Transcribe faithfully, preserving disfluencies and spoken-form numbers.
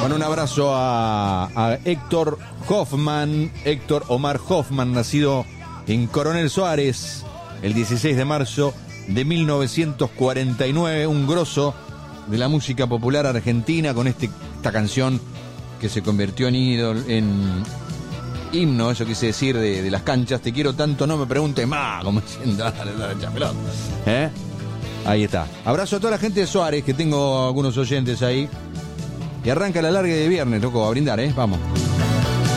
Bueno, un abrazo a, a Héctor Hoffman, Héctor Omar Hoffman, nacido en Coronel Suárez el dieciséis de marzo de mil novecientos cuarenta y nueve, un grosso de la música popular argentina con este, esta canción que se convirtió en ídolo, en himno, eso quise decir, de, de las canchas. Te quiero tanto, no me preguntes más, como diciendo, dale, dale, dale, pelota. ¿Eh? Ahí está. Abrazo a toda la gente de Suárez, que tengo algunos oyentes ahí. Y arranca la larga de viernes, loco, a brindar, ¿eh? Vamos.